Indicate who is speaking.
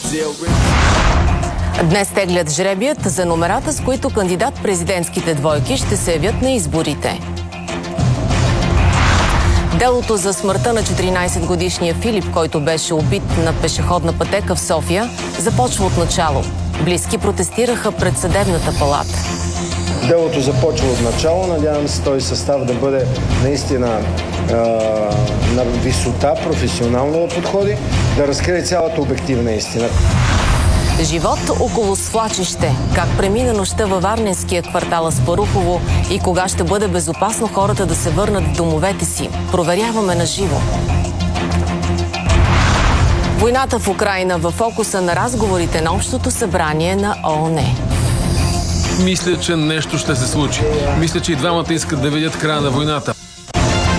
Speaker 1: Днес теглят жребият за номерата, с които кандидат-президентските двойки ще се явят на изборите. Делото за смъртта на 14-годишния Филип, който беше убит на пешеходна пътека в София, започва от начало. Близки протестираха пред съдебната палата.
Speaker 2: Делото започва от начало. Надявам се този състав да бъде наистина на висота, професионално да подходи, да разкрие цялата обективна истина.
Speaker 1: Живот около свлачище. Как премина нощта във варненския квартал Аспарухово и кога ще бъде безопасно хората да се върнат в домовете си. Проверяваме на живо. Войната в Украйна във фокуса на разговорите на Общото събрание на ООН.
Speaker 3: Мисля, че нещо ще се случи. Мисля, че и двамата искат да видят края на войната.